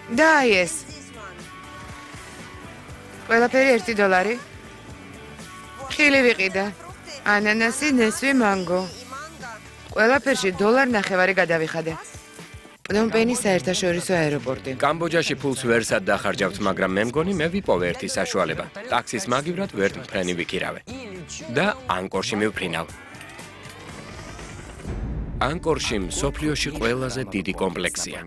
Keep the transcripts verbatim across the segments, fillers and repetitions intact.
და აი ეს. ყველაფერი ერთი დოლარი. ხილი ვიყიდა. ანანასი, ნესვი, მანგო. ყველაფერში დოლარ ნახევარი გადავიხადე. პნომპენი საერთაშორისო აეროპორტი. კამბოჯაში ფულს ვერსად დახარჯავთ, მაგრამ მე მგონი მე ვიპოვე ერთი საშუალება. ტაქსის მაგივრად ვერ მფრენი ვიქირავე. და ანკორში მივფრინავ. ანკორში მსოფლიოში ყველაზე დიდი კომპლექსია.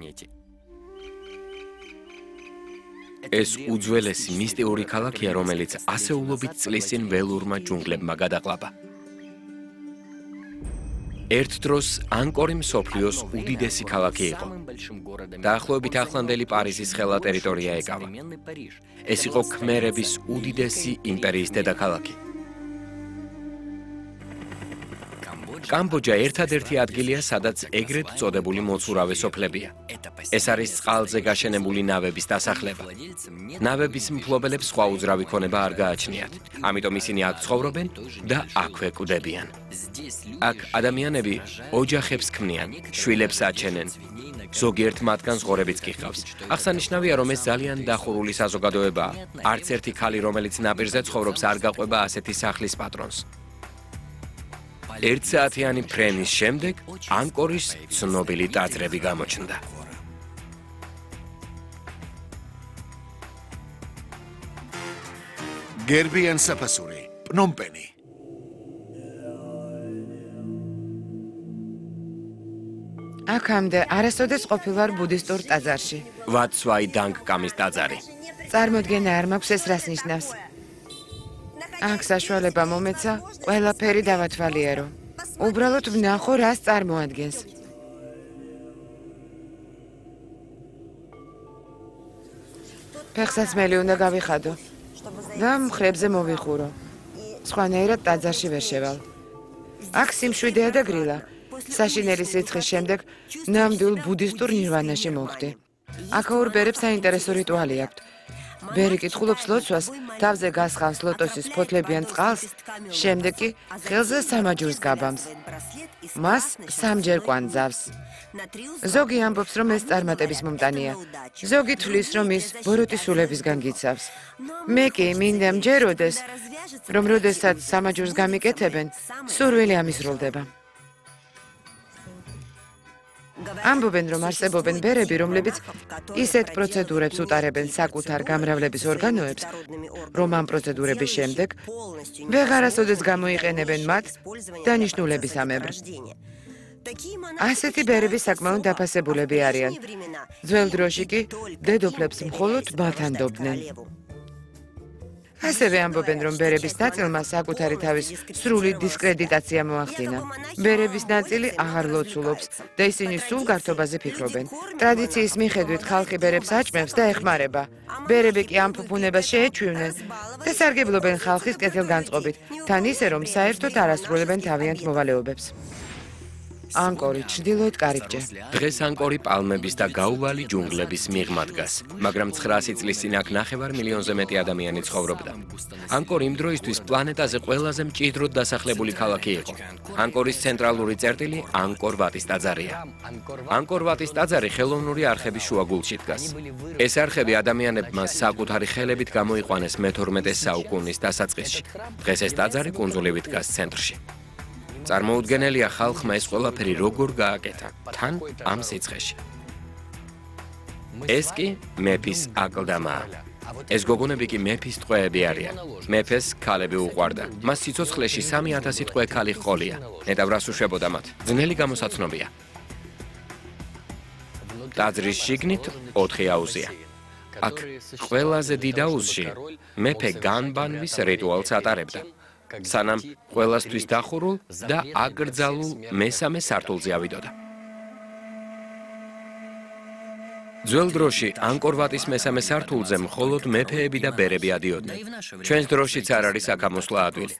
ეს უძველესი მისტიური ქალაქია, რომელიც ასეულობით წლის წინ ველურმა ჯუნგლებმა გადაყლაპა. ერთ დროს ანკორი მსოფლიოს უდიდესი ქალაქი იყო. დაახლოებით ახლანდელი პარიზის ხელა ტერიტორია ეკავა. ეს იყო ქმერების უდიდესი იმპერიის დედაქალაქი. კამბოჯა ერთადერთი ადგილია, სადაც ეგრეთ წოდებული მოცურავე სოფლებია. ეს არის წყალზე გაშენებული ნავების დასახლება. ნავების მფლობელებს სხვა უძრავი ქონება არ გააჩნიათ, ამიტომ ისინი აქ ცხოვრობენ და აქვე კვდებიან. აქ ადამიანები ოჯახებს ქმნიან, შვილებს აჩენენ. ზოგიერთ მათგანს ღორებიც კი ჰყავს. აღსანიშნავია, რომ ეს ძალიან დახურული საზოგადოებაა. არც ერთი ქალი, რომელიც ნაპირზე ცხოვრობს, არ გაყვება ასეთი სახლის პატრონს. ერთსაათიანი ფრენის შემდეგ ანკორის ცნობილი ტაძრები გამოჩნდა. გერბიან საფასური, პნომპენი. აქამდე არასოდეს ყოფილვარ ბუდისტურ ტაძარში. ვაცვაი დანგკამის ტაძარი. წარმოდგენა არ მაქვს ეს რას ნიშნავს. აქ საშუალება მომეცა ყველაფერი დავათვალიერო. უბრალოდ ვნახო, რას წარმოადგენს. ფეხსაცმელი უნდა გავიხადო და მხრებზე მოვიხურო. სხვანაირად ტაძარში ვერ შევალ. აქ სიმშვიდეა და გრილა. საშინელი სიცხის შემდეგ ნამდვილ ბუდისტურ ნირვანაში მოვხდი. აქაურ ბერებს საინტერესო რიტუალი აქვთ. ბერი კითხულობს ლოცვას, თავზე გასხავს ლოტოსის ფოთლებიან წყალს, შემდეგ კი ხელზე სამაჯურს გაბამს. მას სამჯერ კვანძავს. ზოგი ამბობს, რომ ეს წარმატების მომტანია. ზოგი თვლის, რომ ის ბოროტის სულებისგან გიცავს. მე კი მინდა მჯეროდეს, რომ როდესაც სამაჯურს გამიკეთებენ, სურვილი ამისრულდება. ამბობენ, რომ არსებობენ ბერები, რომლებიც ისეთ პროცედურებს უტარებენ საკუთარ გამრავლების ორგანოებს, რომ ამ პროცედურების შემდეგ ვეღარასოდეს გამოიყენებენ მათ დანიშნულებისამებრ. ასეთი ბერები საკმაოდ დაფასებულები არიან. ძველ დროში კი დედოფლებს მხოლოდ მათ ანდობდნენ. ასევე ამბობენ, რომ ბერების ნაწილმა საკუთარი თავის სრული დისკრედიტაცია მოახდინა. ბერების ნაწილი აღარ ლოცულობს და ისინი სულ გართობაზე ფიქრობენ. ტრადიციის მიხედვით ხალხი ბერებს აჭმევს და ეხმარება. ბერები კი ამ ფუფუნებას შეეჩვივნენ და სარგებლობენ ხალხის კეთილგანწყობით, თან ისე, რომ საერთოდ არ ასრულებენ თავიანთ მოვალეობებს. ანკორი, ჩრდილოეთ კარიბჭე. დღეს ანკორი პალმების და გაუვალი ჯუნგლების მიღმა დგას, მაგრამ ცხრაასი წლის წინ აქ ნახევარ მილიონზე მეტი ადამიანი ცხოვრობდა. ანკორი იმ დროისთვის პლანეტაზე ყველაზე მჭიდროდ დასახლებული ქალაქი იყო. ანკორის ცენტრალური წერტილი ანგკორ ვატის ტაძარია. ანგკორ ვატის ტაძარი ხელოვნური არხების შუაგულში დგას. ეს არხები ადამიანებმა საკუთარი ხელებით გამოიყვანეს მეთორმეტე საუკუნის დასაწყისში. დღეს ეს ტაძარი კუნძულივით დგას ცენტრში. წარმოუდგენელია ხალხმა ეს ყველაფერი როგორ გააკეთა, თან ამ სიცხეში. ეს კი მეფის აკლდამაა. ეს გოგონები კი მეფის ტყვეები არიან. მეფეს ქალები უყვარდა. მას სიცოცხლეში სამი ათასი ტყვე ქალი ჰყოლია. ნეტავ რას უშვებოდა მათ. ძნელი გამოსაცნობია. ტაძრის შიგნით ოთხი აუზია. აქ ყველაზე დიდ აუზში მეფე განბანვის რიტუალს ატარებდა. სანამ ყველასთვის დახურულ და აკრძალულ მესამე სართულზე ავიდოდა. ძველ დროში ანგკორ ვატის მესამე სართულზე მხოლოდ მეფეები და ბერები ადიოდნენ. ჩვენს დროშიც არ არის აქ ამოსვლა ადვილი.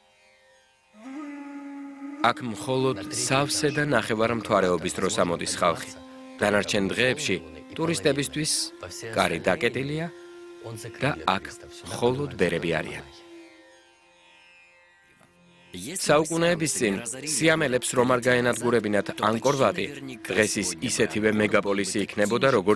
აქ მხოლოდ სავსე და ნახევარმთვარეობის დროს ამოდის ხალხი. დანარჩენ დღეებში ტურისტებისთვის კარი დაკეტილია და აქ მხოლოდ ბერები არიან. საუკუნეების წინ სიამელებს რომ არ გაენადგურებინათ ანგკორ ვატი, დღეს ის ისეთივე მეგაპოლისი იქნებოდა, როგორც